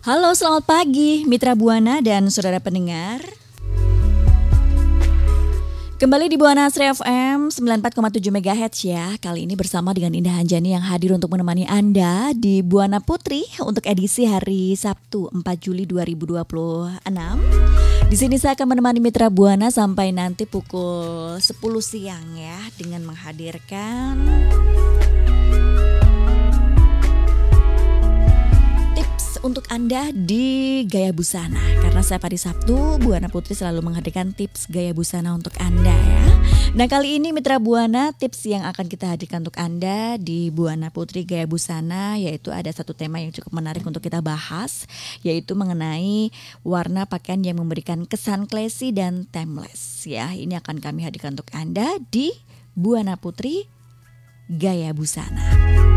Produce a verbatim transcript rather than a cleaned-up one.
Halo, selamat pagi Mitra Buana dan saudara pendengar. Kembali di Buana Asri F M sembilan puluh empat koma tujuh megahertz ya. Kali ini bersama dengan Indah Hanjani yang hadir untuk menemani Anda di Buana Putri untuk edisi hari Sabtu empat Juli dua ribu dua puluh enam. Di sini saya akan menemani Mitra Buana sampai nanti pukul sepuluh siang ya, dengan menghadirkan untuk Anda di Gaya Busana. Karena setiap hari Sabtu Buana Putri selalu menghadirkan tips gaya busana untuk Anda ya. Nah, kali ini Mitra Buana, tips yang akan kita hadirkan untuk Anda di Buana Putri Gaya Busana yaitu ada satu tema yang cukup menarik untuk kita bahas, yaitu mengenai warna pakaian yang memberikan kesan classy dan timeless ya. Ini akan kami hadirkan untuk Anda di Buana Putri Gaya Busana.